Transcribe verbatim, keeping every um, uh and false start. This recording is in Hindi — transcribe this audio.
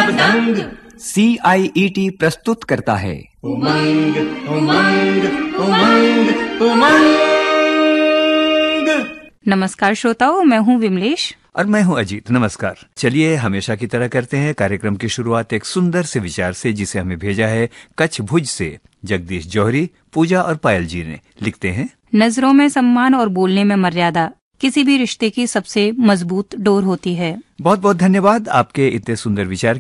दंग। सी आई ई टी प्रस्तुत करता है उमंग उमंग उमंग उमंग। नमस्कार श्रोताओ, मैं हूँ विमलेश और मैं हूँ अजीत। नमस्कार। चलिए हमेशा की तरह करते हैं कार्यक्रम की शुरुआत एक सुंदर से विचार से, जिसे हमें भेजा है कच्छ भुज से जगदीश जौहरी, पूजा और पायल जी ने। लिखते हैं, नजरों में सम्मान और बोलने में मर्यादा किसी भी रिश्ते की सबसे मजबूत डोर होती है। बहुत बहुत धन्यवाद आपके इतने सुंदर विचार